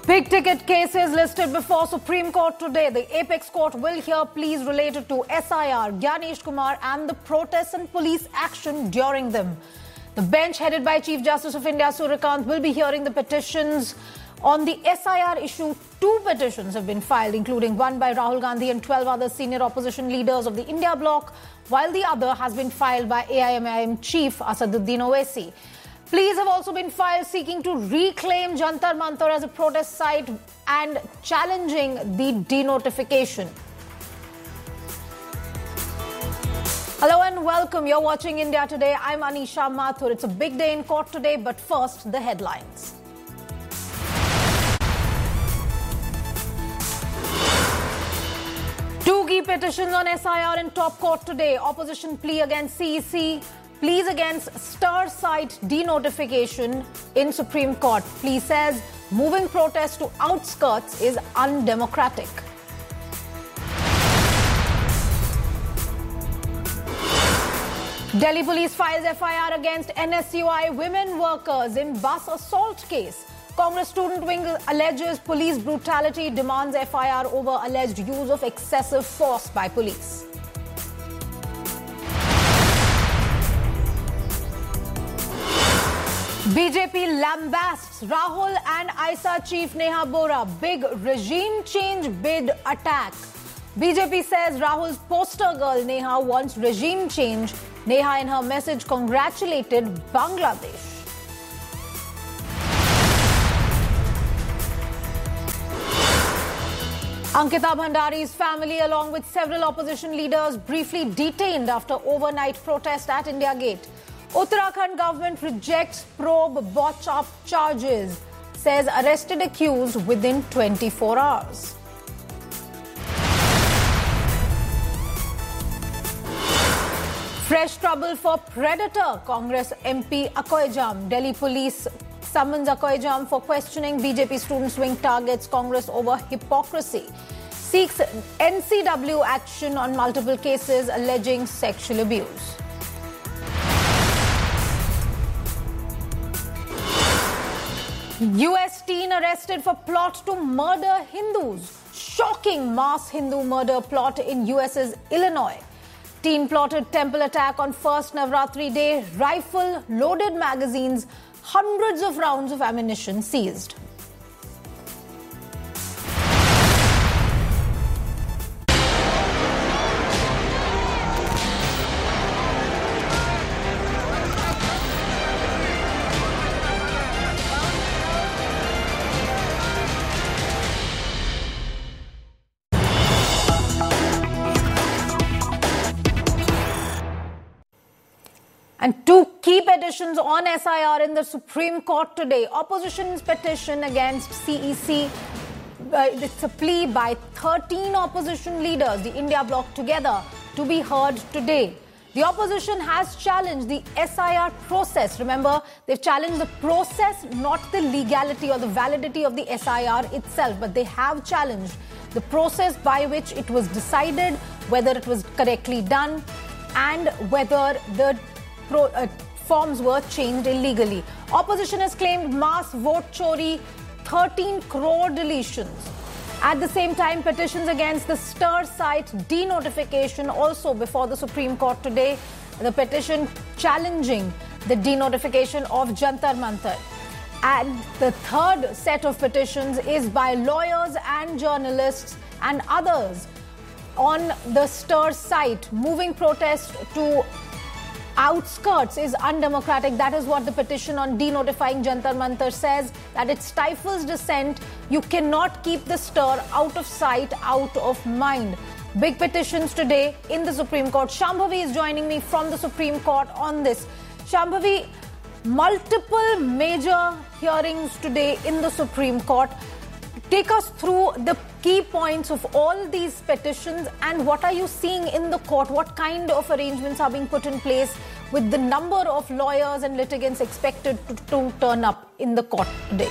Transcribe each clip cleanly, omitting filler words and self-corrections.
Big ticket cases listed before Supreme Court today. The Apex Court will hear pleas related to SIR, Gyanesh Kumar and the protests and police action during them. The bench headed by Chief Justice of India Suryakant will be hearing the petitions on the SIR issue. 2 petitions have been filed, including one by Rahul Gandhi and 12 other senior opposition leaders of the India bloc, while the other has been filed by AIMIM Chief Asaduddin Owaisi. Pleas have also been filed seeking to reclaim Jantar Mantar as a protest site and challenging the denotification. Hello and welcome. You're watching India Today. I'm Anisha Mathur. It's a big day in court today, but first, the headlines. Two key petitions on SIR in top court today. Opposition plea against CEC. Pleas against star site denotification in Supreme Court. Plea says moving protests to outskirts is undemocratic. Delhi police files FIR against NSUI women workers in bus assault case. Congress student wing alleges police brutality, demands FIR over alleged use of excessive force by police. BJP lambasts Rahul and ISA chief Neha Bora. Big regime change bid attack. BJP says Rahul's poster girl Neha wants regime change. Neha in her message congratulated Bangladesh. Ankita Bhandari's family along with several opposition leaders briefly detained after overnight protest at India Gate. Uttarakhand government rejects probe botch-up charges, says arrested accused within 24 hours. Fresh trouble for predator, Congress MP Akoijam. Delhi police summons Akoijam for questioning. BJP student wing targets Congress over hypocrisy. Seeks NCW action on multiple cases alleging sexual abuse. US teen arrested for plot to murder Hindus. Shocking mass Hindu murder plot in US's Illinois. Teen plotted temple attack on first Navratri day. Rifle, loaded magazines, hundreds of rounds of ammunition seized. And 2 key petitions on SIR in the Supreme Court today. Opposition's petition against CEC. It's a plea by 13 opposition leaders, the India bloc together, to be heard today. The opposition has challenged the SIR process. Remember, they've challenged the process, not the legality or the validity of the SIR itself, but they have challenged the process by which it was decided, whether it was correctly done, and whether the forms were changed illegally. Opposition has claimed mass vote chori, 13 crore deletions. At the same time, petitions against the star site denotification also before the Supreme Court today. The petition challenging the denotification of Jantar Mantar. And the third set of petitions is by lawyers and journalists and others on the star site. Moving protest to outskirts is undemocratic. That is what the petition on denotifying Jantar Mantar says, that it stifles dissent. You cannot keep the stir out of sight, out of mind. Big petitions today in the Supreme Court. Shambhavi is joining me from the Supreme Court on this. Shambhavi, multiple major hearings today in the Supreme Court. Take us through the key points of all these petitions and what are you seeing in the court? What kind of arrangements are being put in place with the number of lawyers and litigants expected to turn up in the court today?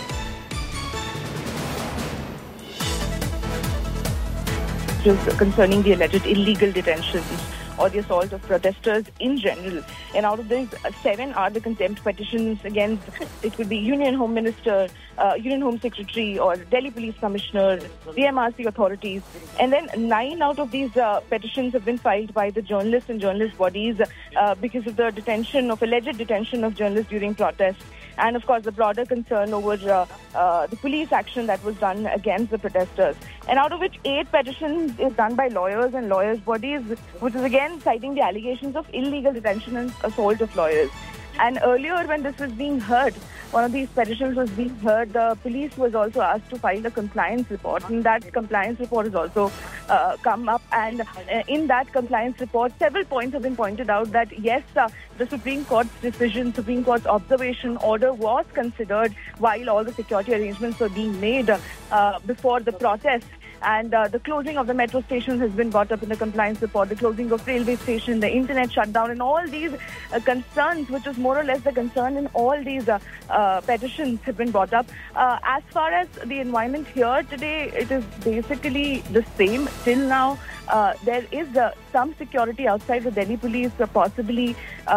Concerning the alleged illegal detentions or the assault of protesters in general. And out of these, 7 are the contempt petitions against, it could be Union Home Minister, Union Home Secretary, or Delhi Police Commissioner, the MRC authorities. And then 9 out of these petitions have been filed by the journalists and journalist bodies because of the alleged detention of journalists during protests. And of course, the broader concern over the police action that was done against the protesters. And out of which 8 petitions is done by lawyers and lawyers' bodies, which is again citing the allegations of illegal detention and assault of lawyers. And earlier, when this was being heard, one of these petitions was being heard, the police was also asked to file a compliance report. And that compliance report has also come up. And in that compliance report, several points have been pointed out that, yes, the Supreme Court's decision, Supreme Court's observation order was considered while all the security arrangements were being made before the protest. And the closing of the metro stations has been brought up in the compliance report, the closing of railway station, the internet shutdown, and all these concerns, which is more or less the concern in all these petitions, have been brought up. As far as the environment here today, it is basically the same till now. There is some security outside the Delhi police, possibly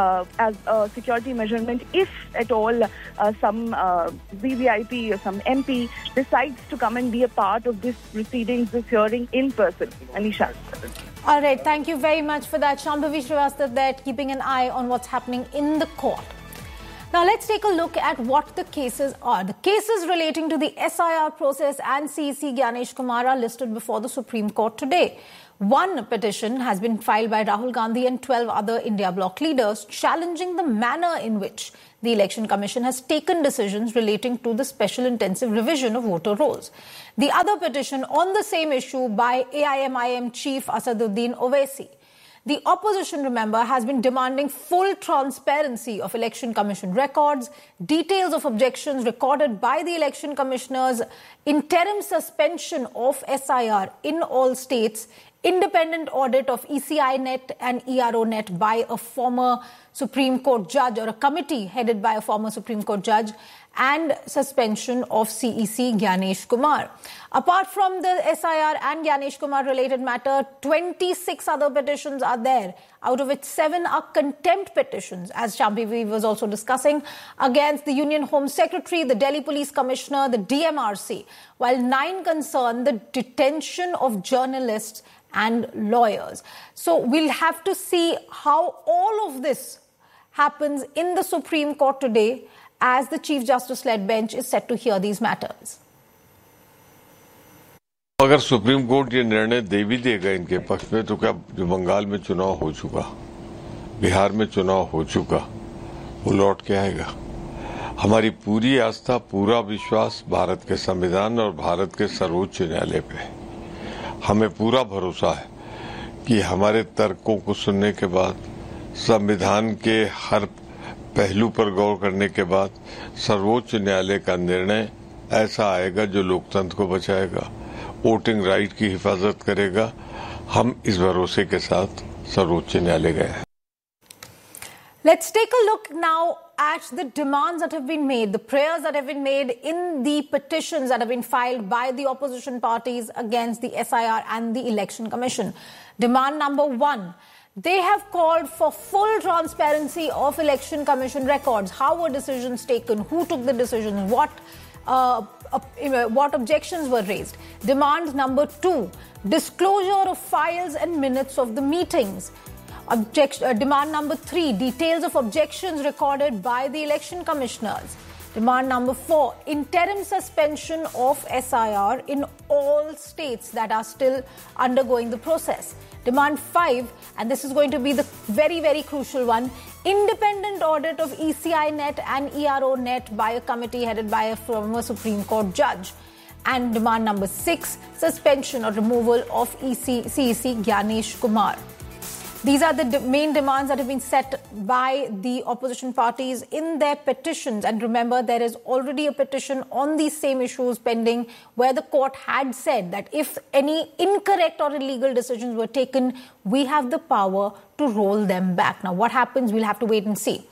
as a security measurement, if at all some VVIP or some MP decides to come and be a part of this proceedings, this hearing in person. Anisha. All right, thank you very much for that. Shambhavi Srivastava there, keeping an eye on what's happening in the court. Now, let's take a look at what the cases are. The cases relating to the SIR process and CEC Gyanesh Kumar are listed before the Supreme Court today. One petition has been filed by Rahul Gandhi and 12 other India bloc leaders challenging the manner in which the Election Commission has taken decisions relating to the special intensive revision of voter rolls. The other petition on the same issue by AIMIM Chief Asaduddin Owaisi. The opposition, remember, has been demanding full transparency of Election Commission records, details of objections recorded by the Election Commissioners, interim suspension of SIR in all states, independent audit of ECINet and ERONet by a former Supreme Court judge or a committee headed by a former Supreme Court judge, and suspension of CEC Gyanesh Kumar. Apart from the SIR and Gyanesh Kumar related matter, 26 other petitions are there, out of which 7 are contempt petitions, as Shambhavi was also discussing, against the Union Home Secretary, the Delhi Police Commissioner, the DMRC, while 9 concern the detention of journalists and lawyers. So we'll have to see how all of this happens in the Supreme Court today, as the Chief Justice-led bench is set to hear these matters. अगर supreme court ये निर्णय दे भी देगा इनके पक्ष में, तो क्या जो बंगाल में चुनाव हो चुका, बिहार में चुनाव हो चुका, वो लौट के आएगा? हमारी पूरी आस्था, पूरा विश्वास भारत के संविधान और भारत के सर्वोच्च न्यायालय पे है। हमें पूरा भरोसा है कि हमारे तर्कों को सुनने के बाद, संविधान के हर पहलू पर गौर करने के बाद सर्वोच्च न्यायालय का निर्णय ऐसा आएगा जो लोकतंत्र को बचाएगा, वोटिंग राइट की हिफाजत करेगा। हम इस भरोसे के साथ सर्वोच्च न्यायालय गए हैं। Let's take a look now at the demands that have been made, the prayers that have been made in the petitions that have been filed by the opposition parties against the SIR and the Election Commission. Demand number 1. They have called for full transparency of Election Commission records. How were decisions taken? Who took the decisions? What objections were raised? Demand number 2, disclosure of files and minutes of the meetings. Demand number 3, details of objections recorded by the election commissioners. Demand number 4, interim suspension of SIR in all states that are still undergoing the process. Demand 5, and this is going to be the very, very crucial one, independent audit of ECINet and ERONet by a committee headed by a former Supreme Court judge. And demand number 6, suspension or removal of CEC Gyanesh Kumar. These are the main demands that have been set by the opposition parties in their petitions. And remember, there is already a petition on these same issues pending where the court had said that if any incorrect or illegal decisions were taken, we have the power to roll them back. Now, what happens, we'll have to wait and see.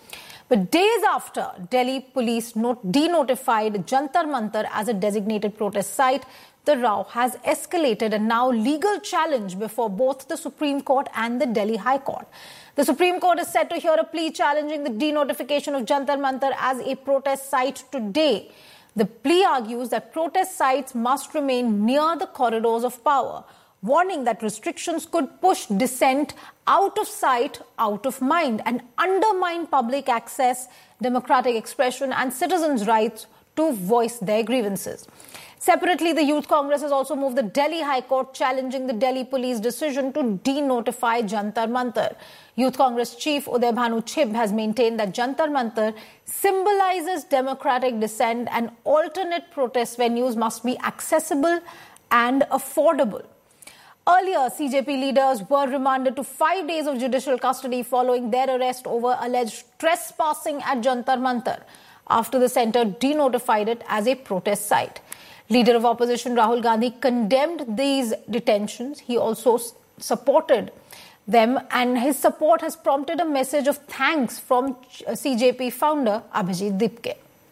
But days after Delhi police denotified Jantar Mantar as a designated protest site, the row has escalated and now legal challenge before both the Supreme Court and the Delhi High Court. The Supreme Court is set to hear a plea challenging the denotification of Jantar Mantar as a protest site today. The plea argues that protest sites must remain near the corridors of power, warning that restrictions could push dissent out of sight, out of mind, and undermine public access, democratic expression, and citizens' rights to voice their grievances. Separately, the Youth Congress has also moved the Delhi High Court challenging the Delhi police decision to denotify Jantar Mantar. Youth Congress Chief Uday Bhanu Chib has maintained that Jantar Mantar symbolizes democratic dissent and alternate protest venues must be accessible and affordable. Earlier, CJP leaders were remanded to 5 days of judicial custody following their arrest over alleged trespassing at Jantar Mantar after the centre denotified it as a protest site. Leader of opposition Rahul Gandhi condemned these detentions. He also supported them, and his support has prompted a message of thanks from CJP founder Abhijit Dipke.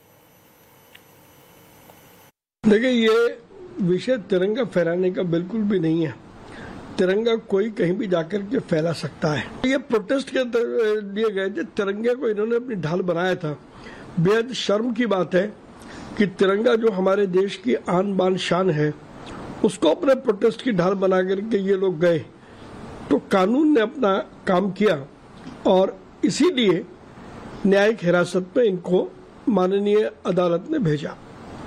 देखिए, ये विषय तिरंगा फहराने का बिल्कुल भी नहीं है। तिरंगा कोई कहीं भी जाकर के फैला सकता है। ये प्रोटेस्ट के लिए गए थे, तिरंगे को इन्होंने अपनी ढाल बनाया था। बेहद शर्म की बात है कि तिरंगा जो हमारे देश की आन बान शान है, उसको अपने प्रोटेस्ट की ढाल बना करके ये लोग गए, तो कानून ने अपना काम किया और इसीलिए न्यायिक हिरासत में इनको माननीय अदालत ने भेजा।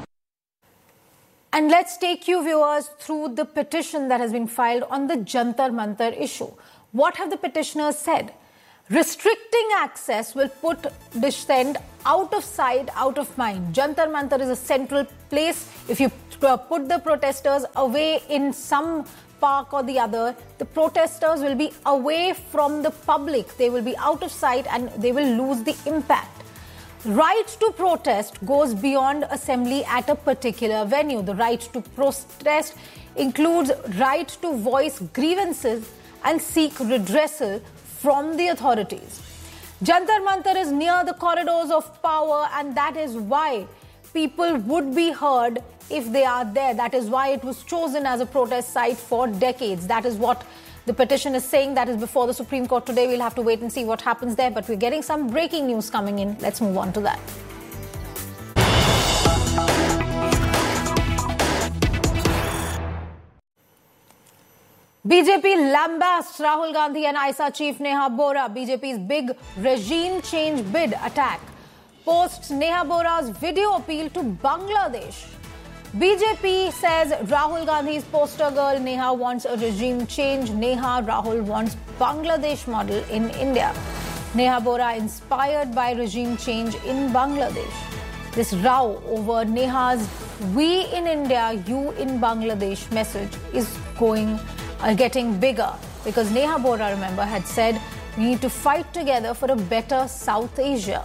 And let's take you viewers through the petition that has been filed on the Jantar Mantar issue. What have the petitioners said? Restricting access will put dissent out of sight, out of mind. Jantar Mantar is a central place. If you put the protesters away in some park or the other, the protesters will be away from the public. They will be out of sight and they will lose the impact. Right to protest goes beyond assembly at a particular venue. The right to protest includes right to voice grievances and seek redressal from the authorities. Jantar Mantar is near the corridors of power, and that is why people would be heard if they are there. That is why it was chosen as a protest site for decades. That is what the petition is saying. That is before the Supreme Court today. We'll have to wait and see what happens there. But we're getting some breaking news coming in. Let's move on to that. BJP lambasts Rahul Gandhi and ISA chief Neha Bora. BJP's big regime change bid attack posts Neha Bora's video appeal to Bangladesh. BJP says Rahul Gandhi's poster girl Neha wants a regime change. Neha Rahul wants Bangladesh model in India. Neha Bora inspired by regime change in Bangladesh. This row over Neha's "We in India, you in Bangladesh" message is getting bigger because Neha Bora, remember, had said we need to fight together for a better South Asia.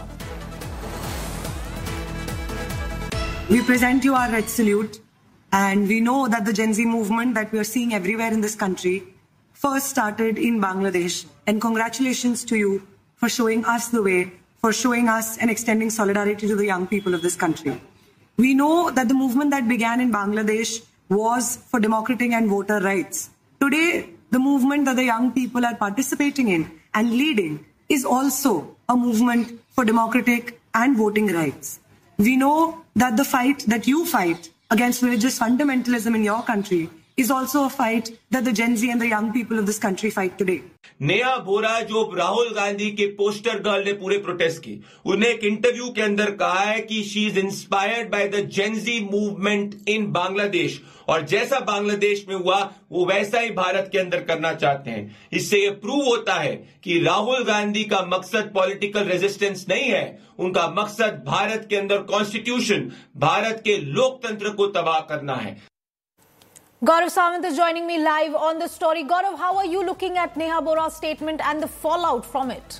We present you our red salute, and we know that the Gen Z movement that we are seeing everywhere in this country first started in Bangladesh. And congratulations to you for showing us the way, for showing us and extending solidarity to the young people of this country. We know that the movement that began in Bangladesh was for democratic and voter rights. Today, the movement that the young people are participating in and leading is also a movement for democratic and voting rights. We know that the fight that you fight against religious fundamentalism in your country is also a fight that the Gen Z and the young people of this country fight today. Neha बोरा जो राहुल गांधी के poster girl ने पूरे protest की, उन्हें एक interview के अंदर कहा है कि she is inspired by the gen ji movement in Bangladesh, और जैसा बांग्लादेश में हुआ वो वैसा ही भारत के अंदर करना चाहते हैं. इससे ये प्रूव होता है कि राहुल गांधी का मकसद पॉलिटिकल रेजिस्टेंस नहीं है, उनका मकसद भारत के अंदर कॉन्स्टिट्यूशन, भारत के लोकतंत्र को तबाह करना है. Gaurav Samant is joining me live on the story. Gaurav, how are you looking at Neha Bora's statement and the fallout from it?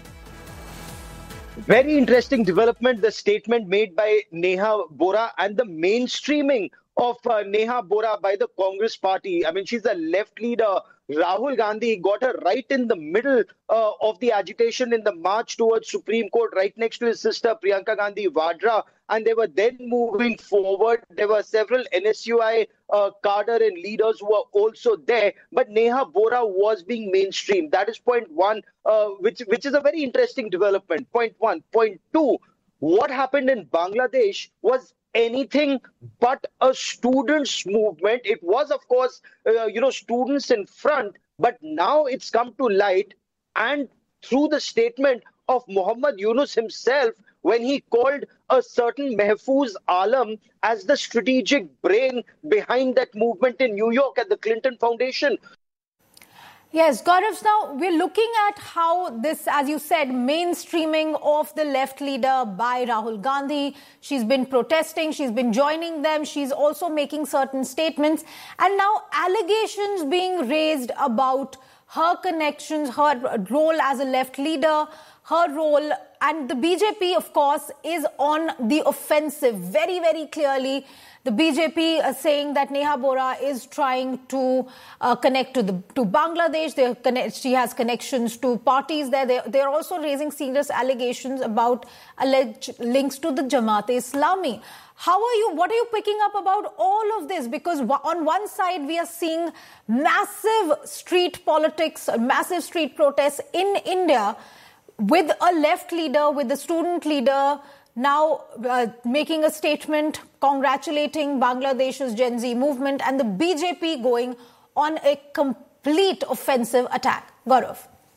Very interesting development, the statement made by Neha Bora and the mainstreaming of Neha Bora by the Congress party. I mean, she's a left leader Rahul Gandhi got her right in the middle of the agitation in the march towards Supreme Court, right next to his sister Priyanka Gandhi Vadra, and they were then moving forward. There were several NSUI cadre and leaders who were also there, but Neha Bora was being mainstream. That is point one, which is a very interesting development. Point one. Point two, what happened in Bangladesh was anything but a students' movement. It was, of course, students in front, but now it's come to light, and through the statement of Muhammad Yunus himself, when he called a certain Mahfouz Alam as the strategic brain behind that movement in New York at the Clinton Foundation. Yes, Gaurav, now we're looking at how this, as you said, mainstreaming of the left leader by Rahul Gandhi. She's been protesting, she's been joining them, she's also making certain statements, and now allegations being raised about her connections, her role as a left leader, her role, and the BJP, of course, is on the offensive very, very clearly. The BJP saying that Neha Bora is trying to connect to Bangladesh. She has connections to parties there. They're also raising serious allegations about alleged links to the Jamaat-e-Islami. What are you picking up about all of this? Because on one side, we are seeing massive street politics, massive street protests in India with a left leader, with the student leader, now making a statement congratulating Bangladesh's Gen Z movement, and the BJP going on a complete offensive attack. Gaurav.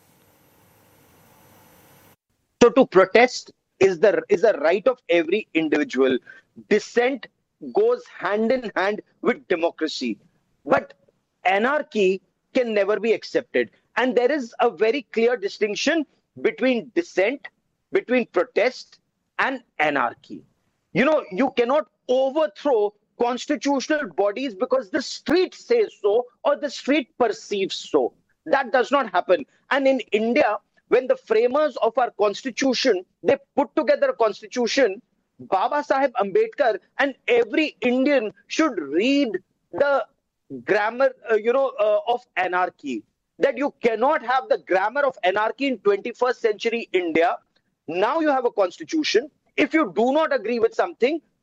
So to protest is a right of every individual. Dissent goes hand in hand with democracy. But anarchy can never be accepted. And there is a very clear distinction between dissent, between protest and anarchy. You cannot overthrow constitutional bodies because the street says so or the street perceives so. That does not happen. And in India, when the framers of our constitution, they put together a constitution, Baba Saheb Ambedkar and every Indian should read the grammar, of anarchy. That you cannot have the grammar of anarchy in 21st century India. Now you have a constitution. If you do not agree with something,